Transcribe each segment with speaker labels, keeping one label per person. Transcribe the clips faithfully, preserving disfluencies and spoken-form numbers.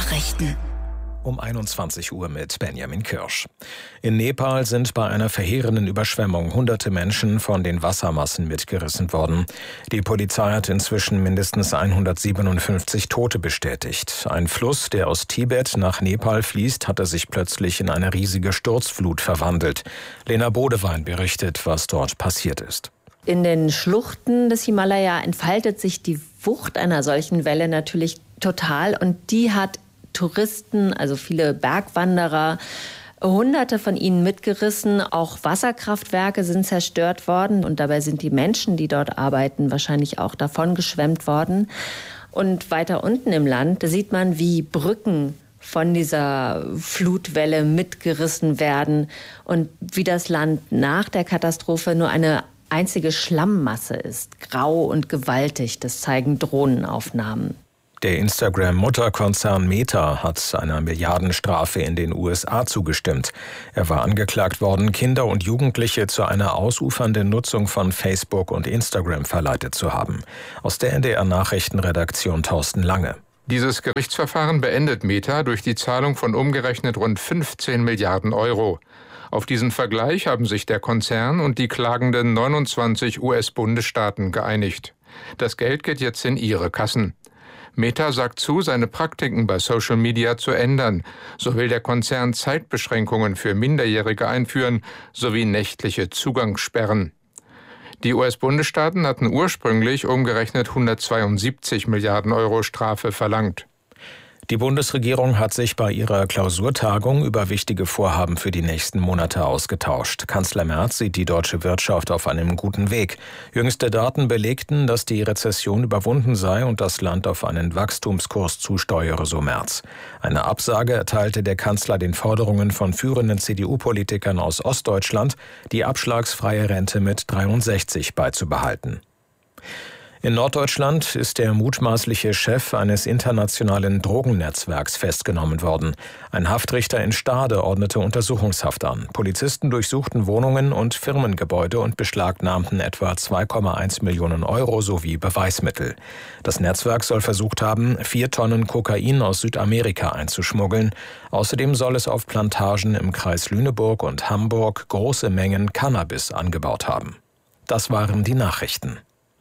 Speaker 1: Nachrichten.
Speaker 2: Um einundzwanzig Uhr mit Benjamin Kirsch. In Nepal sind bei einer verheerenden Überschwemmung hunderte Menschen von den Wassermassen mitgerissen worden. Die Polizei hat inzwischen mindestens hundertsiebenundfünfzig Tote bestätigt. Ein Fluss, der aus Tibet nach Nepal fließt, hatte sich plötzlich in eine riesige Sturzflut verwandelt. Lena Bodewein berichtet, was dort passiert ist.
Speaker 3: In den Schluchten des Himalaya entfaltet sich die Wucht einer solchen Welle natürlich total, und die hat Touristen, also viele Bergwanderer, Hunderte von ihnen mitgerissen. Auch Wasserkraftwerke sind zerstört worden, und dabei sind die Menschen, die dort arbeiten, wahrscheinlich auch davon geschwemmt worden. Und weiter unten im Land sieht man, wie Brücken von dieser Flutwelle mitgerissen werden und wie das Land nach der Katastrophe nur eine einzige Schlammmasse ist, grau und gewaltig. Das zeigen Drohnenaufnahmen.
Speaker 2: Der Instagram-Mutterkonzern Meta hat einer Milliardenstrafe in den U S A zugestimmt. Er war angeklagt worden, Kinder und Jugendliche zu einer ausufernden Nutzung von Facebook und Instagram verleitet zu haben. Aus der N D R-Nachrichtenredaktion Thorsten Lange.
Speaker 4: Dieses Gerichtsverfahren beendet Meta durch die Zahlung von umgerechnet rund fünfzehn Milliarden Euro. Auf diesen Vergleich haben sich der Konzern und die klagenden neunundzwanzig U S-Bundesstaaten geeinigt. Das Geld geht jetzt in ihre Kassen. Meta sagt zu, seine Praktiken bei Social Media zu ändern. So will der Konzern Zeitbeschränkungen für Minderjährige einführen sowie nächtliche Zugangssperren. Die U S-Bundesstaaten hatten ursprünglich umgerechnet hundertzweiundsiebzig Milliarden Euro Strafe verlangt.
Speaker 2: Die Bundesregierung hat sich bei ihrer Klausurtagung über wichtige Vorhaben für die nächsten Monate ausgetauscht. Kanzler Merz sieht die deutsche Wirtschaft auf einem guten Weg. Jüngste Daten belegten, dass die Rezession überwunden sei und das Land auf einen Wachstumskurs zusteuere, so Merz. Eine Absage erteilte der Kanzler den Forderungen von führenden C D U-Politikern aus Ostdeutschland, die abschlagsfreie Rente mit dreiundsechzig beizubehalten. In Norddeutschland ist der mutmaßliche Chef eines internationalen Drogennetzwerks festgenommen worden. Ein Haftrichter in Stade ordnete Untersuchungshaft an. Polizisten durchsuchten Wohnungen und Firmengebäude und beschlagnahmten etwa zwei Komma eins Millionen Euro sowie Beweismittel. Das Netzwerk soll versucht haben, vier Tonnen Kokain aus Südamerika einzuschmuggeln. Außerdem soll es auf Plantagen im Kreis Lüneburg und Hamburg große Mengen Cannabis angebaut haben. Das waren die Nachrichten.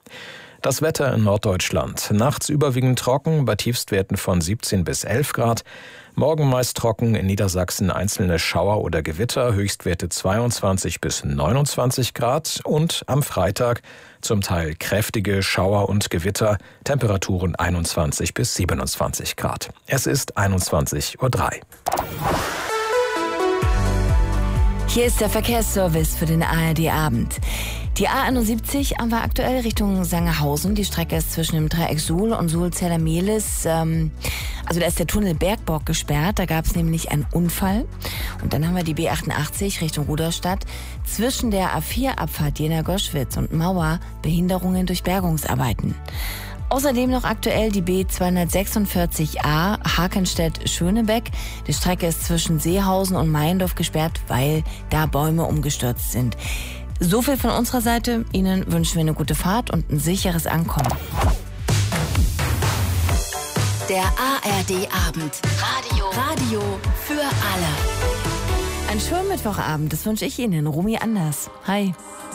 Speaker 2: Das Wetter in Norddeutschland. Nachts überwiegend trocken, bei Tiefstwerten von siebzehn bis elf Grad. Morgen meist trocken, in Niedersachsen einzelne Schauer oder Gewitter, Höchstwerte zweiundzwanzig bis neunundzwanzig Grad. Und am Freitag zum Teil kräftige Schauer und Gewitter, Temperaturen einundzwanzig bis siebenundzwanzig Grad. Es ist einundzwanzig Uhr drei.
Speaker 1: Hier ist der Verkehrsservice für den A R D-Abend. Die A einundsiebzig war aktuell Richtung Sangerhausen. Die Strecke ist zwischen dem Dreieck Suhl und Suhl-Zella-Mehlis. Ähm, also da ist der Tunnel Bergborg gesperrt. Da gab es nämlich einen Unfall. Und dann haben wir die B achtundachtzig Richtung Rudolstadt. Zwischen der A vier Abfahrt Jena-Goschwitz und Mauer Behinderungen durch Bergungsarbeiten. Außerdem noch aktuell die B zweihundertsechsundvierzig A Hakenstedt-Schönebeck. Die Strecke ist zwischen Seehausen und Meiendorf gesperrt, weil da Bäume umgestürzt sind. So viel von unserer Seite. Ihnen wünschen wir eine gute Fahrt und ein sicheres Ankommen.
Speaker 5: Der A R D-Abend. Radio. Radio für alle.
Speaker 1: Einen schönen Mittwochabend, das wünsche ich Ihnen. Rumi Anders. Hi.